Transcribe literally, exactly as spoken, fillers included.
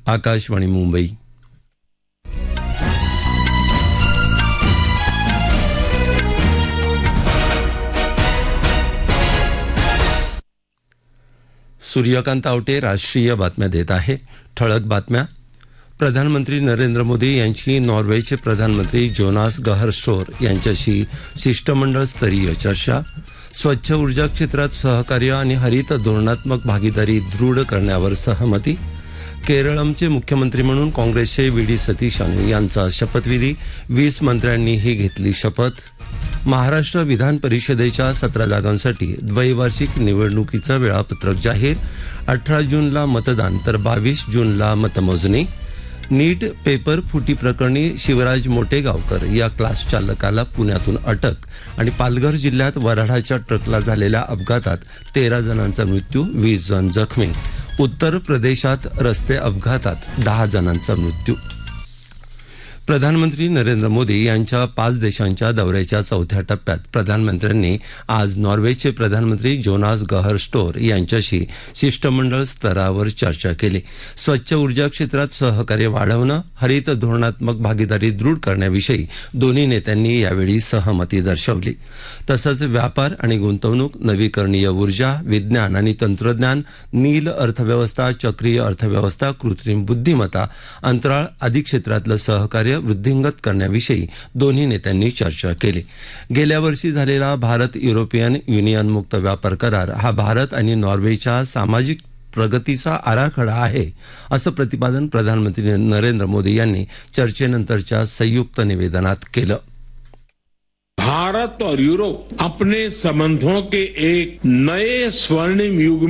आकाशवाणी मुंबई. सूर्यकांत आवटे राष्ट्रीय बातम्या देत आहे. ठळक बातम्या. प्रधानमंत्री नरेंद्र मोदी यांची नॉर्वेचे प्रधानमंत्री जोनास गाहर स्टोर यांच्याशी शिष्टमंडळ स्तरीय चर्चा. स्वच्छ ऊर्जा क्षेत्रात सहकार्य आणि हरित धोरणात्मक भागीदारी दृढ करण्यावर सहमती. केरळमचे मुख्यमंत्री म्हणून काँग्रेसचे व्ही डी सतीशन यांचा शपथविधी. वीस मंत्र्यांनीही घेतली शपथ. महाराष्ट्र विधान परिषदेच्या सतरा जागांसाठी द्वैवार्षिक निवडणुकीचं वेळापत्रक जाहीर. अठरा जूनला मतदान तर बावीस जूनला मतमोजणी. नीट पेपर फुटी प्रकरणी शिवराज मोटेगावकर या क्लास चालकाला पुण्यातून अटक. आणि पालघर जिल्ह्यात वऱ्हाडाच्या ट्रकला झालेल्या अपघातात तेरा जणांचा मृत्यू, वीस जण जखमी. उत्तर प्रदेशात रस्ते अपघातात दहा जणांचा मृत्यू. प्रधानमंत्री नरेंद्र मोदी यांच्या पाच देशांच्या दौऱ्याच्या चौथ्या टप्प्यात प्रधानमंत्र्यांनी आज नॉर्वेचे प्रधानमंत्री जोनास गाहर स्टोर यांच्याशी शिष्टमंडळ स्तरावर चर्चा केली. स्वच्छ ऊर्जा क्षेत्रात सहकार्य वाढवणं, हरित धोरणात्मक भागीदारी दृढ करण्याविषयी दोन्ही नेत्यांनी यावेळी सहमती दर्शवली. तसंच व्यापार आणि गुंतवणूक, नवीकरणीय ऊर्जा, विज्ञान आणि तंत्रज्ञान, नील अर्थव्यवस्था, चक्रीय अर्थव्यवस्था, कृत्रिम बुद्धिमत्ता, अंतराळ आदी क्षेत्रातलं सहकार्य वृद्धिंगत करण्याविषयी दोन्ही नेत्यांनी चर्चा केली. गेल्या वर्षी झालेला भारत युरोपियन युनियन मुक्त व्यापार करार हा भारत आणि नॉर्वेच्या सामाजिक प्रगतीचा आराखडा आहे, असं प्रतिपादन प्रधानमंत्री नरेंद्र मोदी यांनी चर्चेनंतरच्या संयुक्त निवेदनात केलं. भारत और यूरोप अपने संबंधों के एक नए स्वर्णिम युग